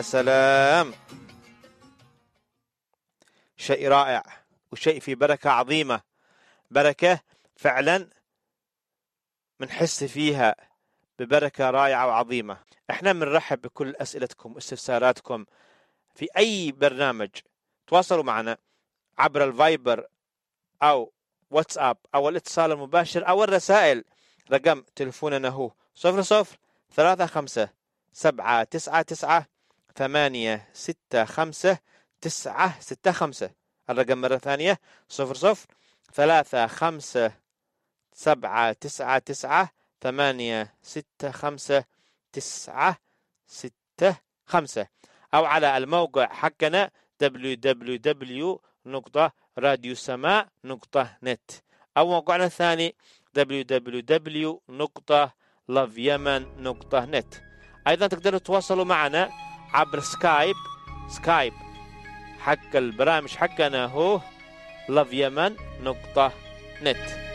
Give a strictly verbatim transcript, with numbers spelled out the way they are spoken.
سلام، شيء رائع وشيء في بركة عظيمة، بركة فعلا منحس فيها ببركة رائعة وعظيمة. احنا بنرحب بكل أسئلتكم واستفساراتكم في أي برنامج. تواصلوا معنا عبر الفايبر أو واتساب أو الاتصال المباشر أو الرسائل. رقم تلفوننا هو صفر صفر ثلاثة خمسة سبعة تسعة تسعة ثمانية ستة خمسة تسعة ستة خمسة. الرقم مرة ثانية صفر صفر ثلاثة خمسة سبعة تسعة تسعة ثمانية ستة خمسة تسعة ستة خمسة، أو على الموقع حقنا دبليو دبليو دبليو نقطة راديو سماء نقطة نت، أو موقعنا الثاني دبليو دبليو دبليو نقطة لاف يمن نقطة نت. أيضا تقدروا تتواصلوا معنا عبر سكايب. سكايب حق البرامج حقنا هو لاف يمن نقطة نت.